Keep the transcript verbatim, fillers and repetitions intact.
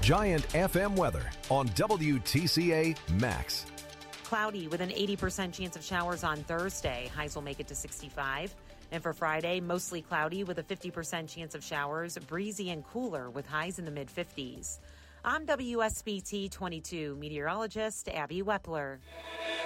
Giant F M weather on W T C A Max. Cloudy with an eighty percent chance of showers on Thursday. Highs will make it to sixty-five. And for Friday, mostly cloudy with a fifty percent chance of showers, breezy and cooler with highs in the mid-fifties. I'm W S B T twenty-two meteorologist Abby Wepler.